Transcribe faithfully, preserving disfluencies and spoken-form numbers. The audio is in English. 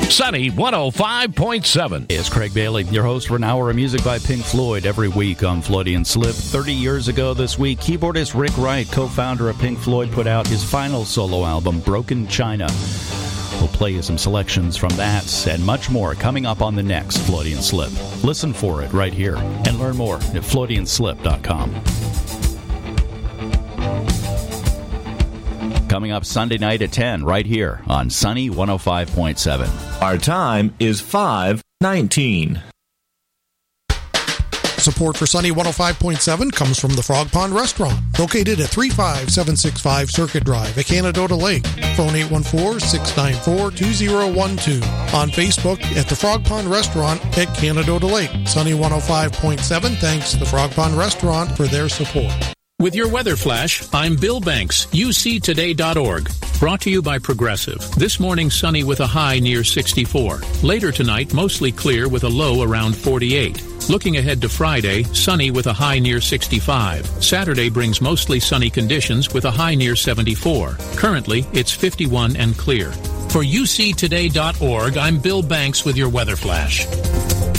Sunny one oh five point seven. It's Craig Bailey, your host for an hour of music by Pink Floyd every week on Freudian Slip. thirty years ago this week, keyboardist Rick Wright, co-founder of Pink Floyd, put out his final solo album, Broken China. We'll play you some selections from that and much more coming up on the next Freudian Slip. Listen for it right here and learn more at Freudian Slip dot com. Coming up Sunday night at ten, right here on Sunny one oh five point seven. Our time is five nineteen. Support for Sunny one oh five point seven comes from the Frog Pond Restaurant, located at three five seven six five Circuit Drive at Canadota Lake. Phone eight one four, six nine four, two zero one two. On Facebook at the Frog Pond Restaurant at Canadota Lake. Sunny one oh five point seven thanks the Frog Pond Restaurant for their support. With your weather flash, I'm Bill Banks, U C today dot org. Brought to you by Progressive. This morning, sunny with a high near sixty-four. Later tonight, mostly clear with a low around forty-eight. Looking ahead to Friday, sunny with a high near sixty-five. Saturday brings mostly sunny conditions with a high near seventy-four. Currently, it's fifty-one and clear. For U C today dot org, I'm Bill Banks with your weather flash.